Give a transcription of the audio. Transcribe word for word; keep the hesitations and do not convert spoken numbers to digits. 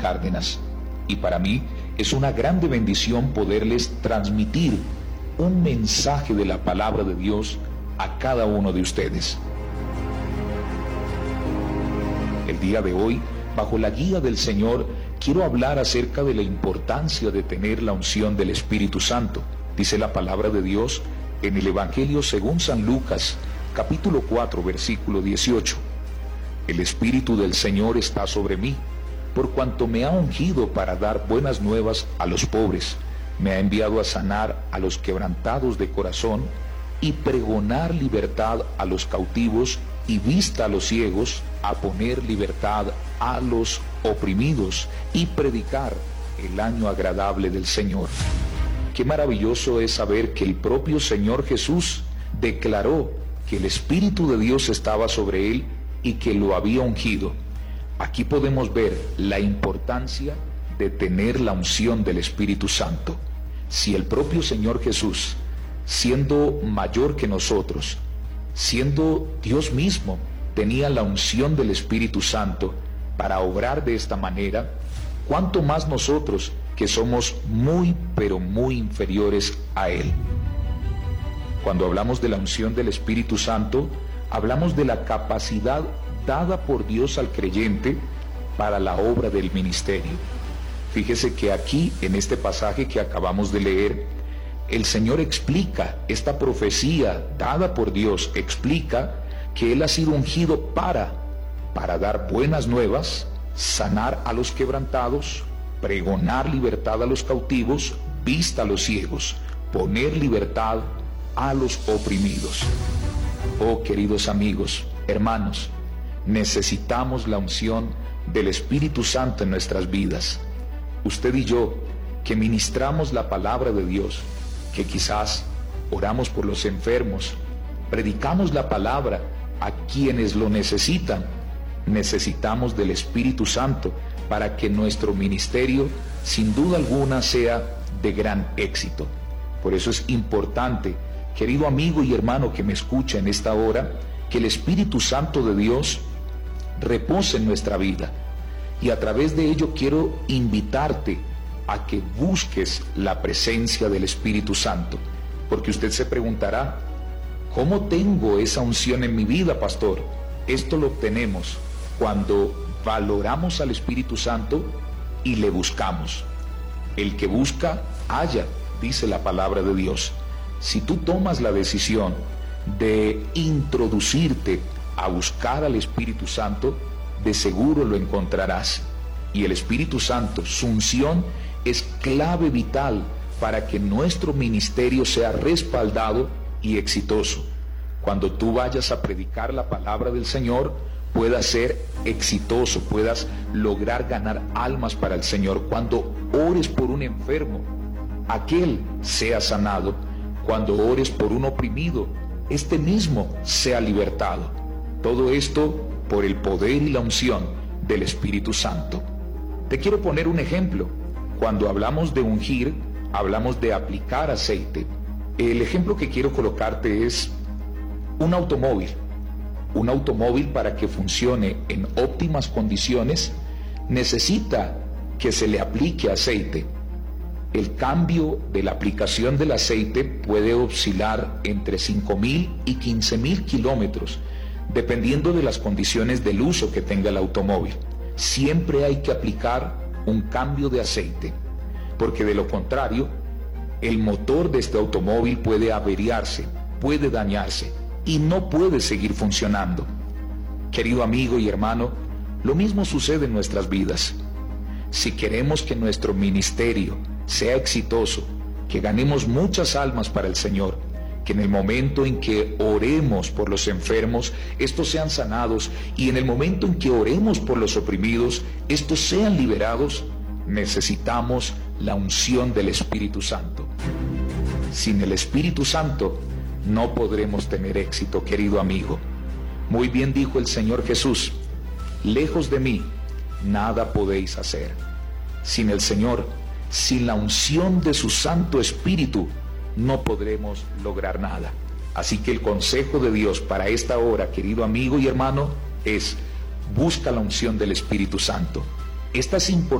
Cárdenas, y para mí es una grande bendición poderles transmitir un mensaje de la palabra de Dios a cada uno de ustedes. El día de hoy, bajo la guía del Señor, quiero hablar acerca de la importancia de tener la unción del Espíritu Santo. Dice la palabra de Dios en el Evangelio según San Lucas, capítulo cuatro, versículo dieciocho. El Espíritu del Señor está sobre mí, por cuanto me ha ungido para dar buenas nuevas a los pobres. Me ha enviado a sanar a los quebrantados de corazón y pregonar libertad a los cautivos y vista a los ciegos, a poner libertad a los oprimidos y predicar el año agradable del Señor. Qué maravilloso es saber que el propio Señor Jesús declaró que el Espíritu de Dios estaba sobre él y que lo había ungido. Aquí podemos ver la importancia de tener la unción del Espíritu Santo. Si el propio Señor Jesús, siendo mayor que nosotros, siendo Dios mismo, tenía la unción del Espíritu Santo para obrar de esta manera, ¿cuánto más nosotros que somos muy, pero muy inferiores a Él? Cuando hablamos de la unción del Espíritu Santo, hablamos de la capacidad dada por Dios al creyente para la obra del ministerio. Fíjese que aquí, en este pasaje que acabamos de leer, el Señor explica, esta profecía dada por Dios, explica que Él ha sido ungido para, para dar buenas nuevas, sanar a los quebrantados, pregonar libertad a los cautivos, vista a los ciegos, poner libertad a los oprimidos. Oh, queridos amigos, hermanos, necesitamos la unción del Espíritu Santo en nuestras vidas. Usted y yo, que ministramos la palabra de Dios, que quizás oramos por los enfermos, predicamos la palabra a quienes lo necesitan, necesitamos del Espíritu Santo para que nuestro ministerio, sin duda alguna, sea de gran éxito. Por eso es importante, querido amigo y hermano que me escucha en esta hora, que el Espíritu Santo de Dios repose en nuestra vida. Y a través de ello quiero invitarte a que busques la presencia del Espíritu Santo. Porque usted se preguntará, ¿cómo tengo esa unción en mi vida, pastor? Esto lo obtenemos cuando valoramos al Espíritu Santo y le buscamos. El que busca, halla, dice la palabra de Dios. Si tú tomas la decisión de introducirte a buscar al Espíritu Santo, de seguro lo encontrarás. Y el Espíritu Santo, su unción, es clave vital para que nuestro ministerio sea respaldado y exitoso. Cuando tú vayas a predicar la palabra del Señor, puedas ser exitoso, puedas lograr ganar almas para el Señor. Cuando ores por un enfermo, aquel sea sanado. Cuando ores por un oprimido, este mismo sea libertado. Todo esto por el poder y la unción del Espíritu Santo. Te quiero poner un ejemplo. Cuando hablamos de ungir, hablamos de aplicar aceite. El ejemplo que quiero colocarte es un automóvil. Un automóvil, para que funcione en óptimas condiciones, necesita que se le aplique aceite. El cambio de la aplicación del aceite puede oscilar entre cinco mil y quince mil kilómetros, dependiendo de las condiciones del uso que tenga el automóvil. Siempre hay que aplicar un cambio de aceite, porque de lo contrario, el motor de este automóvil puede averiarse, puede dañarse y no puede seguir funcionando. Querido amigo y hermano, lo mismo sucede en nuestras vidas. Si queremos que nuestro ministerio sea exitoso, que ganemos muchas almas para el Señor, que en el momento en que oremos por los enfermos, estos sean sanados, y en el momento en que oremos por los oprimidos, estos sean liberados, necesitamos la unción del Espíritu Santo. Sin el Espíritu Santo no podremos tener éxito, querido amigo. Muy bien dijo el Señor Jesús: lejos de mí nada podéis hacer. Sin el Señor, sin la unción de su Santo Espíritu, no podremos lograr nada. Así que el consejo de Dios para esta hora, querido amigo y hermano, es: busca la unción del Espíritu Santo. Esta es importante.